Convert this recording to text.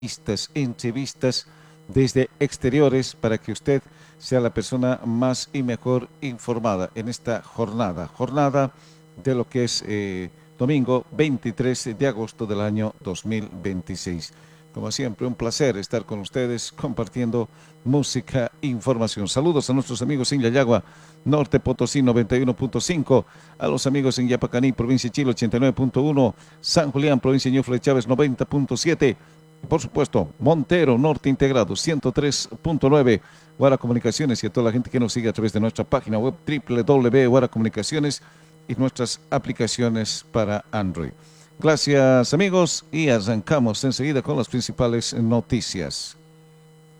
entrevistas desde exteriores para que usted sea la persona más y mejor informada en esta jornada de lo que es domingo 23 de agosto del año 2026. Como siempre, un placer estar con ustedes compartiendo música e información. Saludos a nuestros amigos en Yayagua, Norte Potosí 91.5, a los amigos en Yapacaní, provincia de Chile 89.1, San Julián, provincia de Ñufle Chávez 90.7, por supuesto, Montero, Norte Integrado 103.9, Guara Comunicaciones y a toda la gente que nos sigue a través de nuestra página web www.guaracomunicaciones y nuestras aplicaciones para Android. Gracias amigos y arrancamos enseguida con las principales noticias.